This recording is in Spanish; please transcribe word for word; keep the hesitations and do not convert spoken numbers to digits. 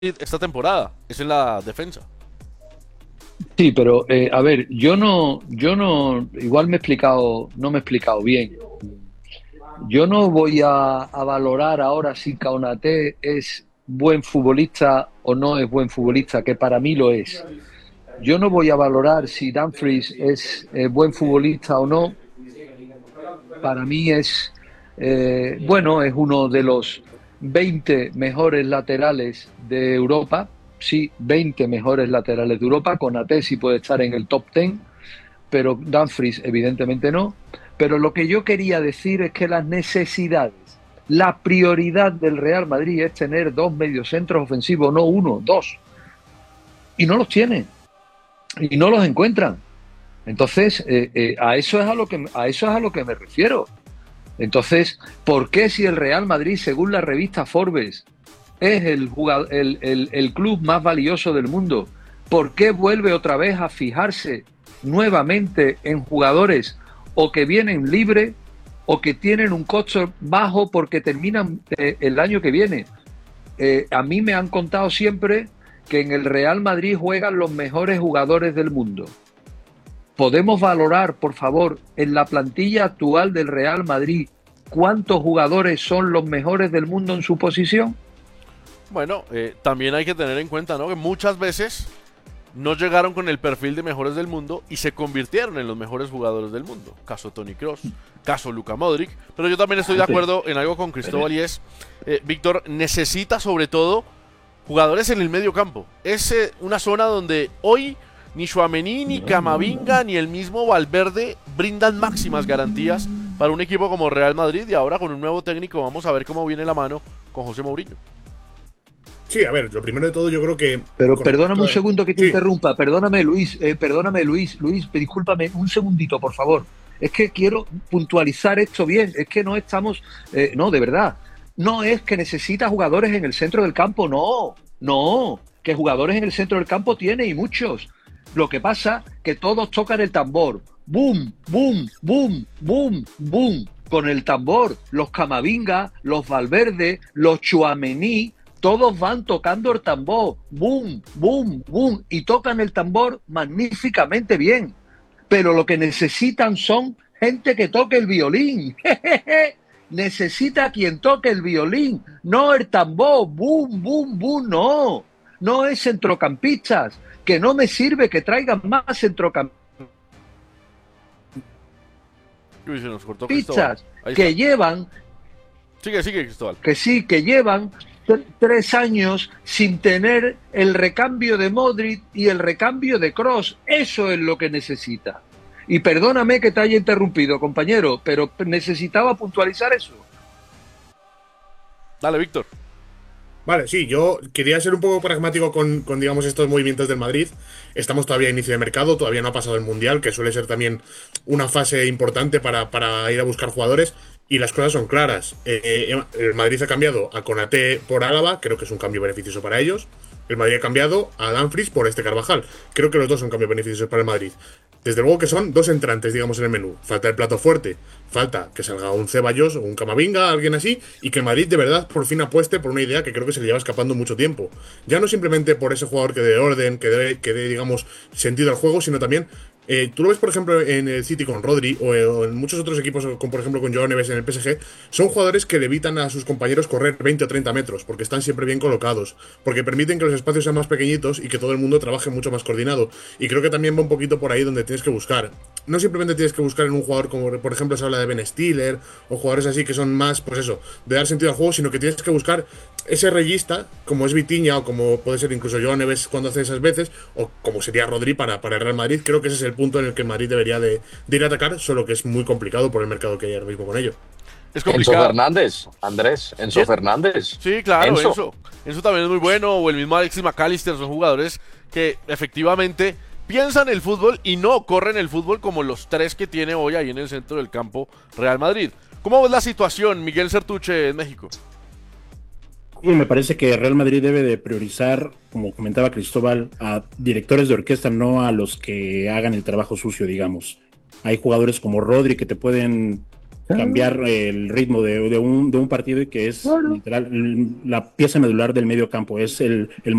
esta temporada, es en la defensa. Sí, pero eh, a ver, yo no, yo no, igual me he explicado, no me he explicado bien. Yo no voy a, a valorar ahora si Kaunaté es buen futbolista o no es buen futbolista, que para mí lo es. Yo no voy a valorar si Dumfries es eh, buen futbolista o no. Para mí es, eh, bueno, es uno de los veinte mejores laterales de Europa. Sí, veinte mejores laterales de Europa. Konaté sí puede estar en el top diez, pero Dumfries evidentemente no. Pero lo que yo quería decir es que las necesidades, la prioridad del Real Madrid es tener dos mediocentros ofensivos, no uno, dos. Y no los tiene. Y no los encuentran. Entonces, eh, eh, a eso es a lo que a eso es a lo que me refiero. Entonces, ¿por qué si el Real Madrid, según la revista Forbes, es el, jugador, el, el, el club más valioso del mundo, por qué vuelve otra vez a fijarse nuevamente en jugadores o que vienen libres o que tienen un costo bajo porque terminan eh, el año que viene? Eh, a mí me han contado siempre que en el Real Madrid juegan los mejores jugadores del mundo. ¿Podemos valorar, por favor, en la plantilla actual del Real Madrid, cuántos jugadores son los mejores del mundo en su posición? Bueno, eh, también hay que tener en cuenta, ¿no?, que muchas veces no llegaron con el perfil de mejores del mundo y se convirtieron en los mejores jugadores del mundo. Caso Toni Kroos, caso Luka Modric. Pero yo también estoy de acuerdo en algo con Cristóbal y es, eh, Víctor, necesita sobre todo jugadores en el medio campo. Es eh, una zona donde hoy ni Tchouaméni, ni Camavinga, ni el mismo Valverde brindan máximas garantías para un equipo como Real Madrid. Y ahora con un nuevo técnico vamos a ver cómo viene la mano con José Mourinho. Sí, a ver, lo primero de todo yo creo que... Pero perdóname un segundo que te sí. interrumpa, perdóname Luis, eh, perdóname Luis, Luis, discúlpame un segundito, por favor. Es que quiero puntualizar esto bien, es que no estamos, eh, no, de verdad, no es que necesita jugadores en el centro del campo, no, no, que jugadores en el centro del campo tiene y muchos. Lo que pasa que todos tocan el tambor, boom, boom, boom, boom, boom, con el tambor, los Camavinga, los Valverde, los Tchouaméni, todos van tocando el tambor, boom, boom, boom, y tocan el tambor magníficamente bien. Pero lo que necesitan son gente que toque el violín. Necesita quien toque el violín, no el tambor, boom, boom, boom, no. No es centrocampistas, que no me sirve que traigan más centrocampistas Uy, se nos cortó Cristóbal. Ahí que está. llevan, Sigue, sigue, Cristóbal. que sí, que llevan tres años sin tener el recambio de Modric y el recambio de Kroos. Eso es lo que necesita. Y perdóname que te haya interrumpido, compañero, pero necesitaba puntualizar eso. Dale, Víctor. Vale, sí, yo quería ser un poco pragmático con, con, digamos, estos movimientos del Madrid. Estamos todavía a inicio de mercado, todavía no ha pasado el Mundial, que suele ser también una fase importante para, para ir a buscar jugadores. Y las cosas son claras. Eh, eh, el Madrid ha cambiado a Konaté por Álava, creo que es un cambio beneficioso para ellos. El Madrid ha cambiado a Dumfries por este Carvajal. Creo que los dos son cambios beneficiosos para el Madrid. Desde luego que son dos entrantes, digamos, en el menú. Falta el plato fuerte. Falta que salga un Ceballos o un Camavinga, alguien así, y que el Madrid de verdad por fin apueste por una idea que creo que se le lleva escapando mucho tiempo. Ya no simplemente por ese jugador que dé orden, que dé, que dé digamos, sentido al juego, sino también... Eh, tú lo ves, por ejemplo, en el City con Rodri o, o en muchos otros equipos, como por ejemplo con Joao Neves en el P S G, son jugadores que le evitan a sus compañeros correr veinte o treinta metros, porque están siempre bien colocados, porque permiten que los espacios sean más pequeñitos y que todo el mundo trabaje mucho más coordinado. Y creo que también va un poquito por ahí donde tienes que buscar. No simplemente tienes que buscar en un jugador como, por ejemplo, se habla de Ben Stiller, o jugadores así que son más, pues eso, de dar sentido al juego, sino que tienes que buscar ese reyista, como es Vitinha o como puede ser incluso Joao Neves cuando hace esas veces, o como sería Rodri para, para el Real Madrid. Creo que ese es el punto en el que el Madrid debería de, de ir a atacar, solo que es muy complicado por el mercado que hay ahora mismo con ello. Es Enzo complicado. Fernández, Andrés, Enzo ¿Sí? Fernández. Sí, claro, Enzo. Enzo. Enzo también es muy bueno, o el mismo Alexis McAllister, son jugadores que efectivamente piensan el fútbol y no corren el fútbol como los tres que tiene hoy ahí en el centro del campo Real Madrid. ¿Cómo ves la situación, Miguel Sertuche, en México? Sí, me parece que Real Madrid debe de priorizar, como comentaba Cristóbal, a directores de orquesta, no a los que hagan el trabajo sucio, digamos. Hay jugadores como Rodri que te pueden cambiar el ritmo de, de, un, de un partido y que es Claro. literal la pieza medular del medio campo, es el, el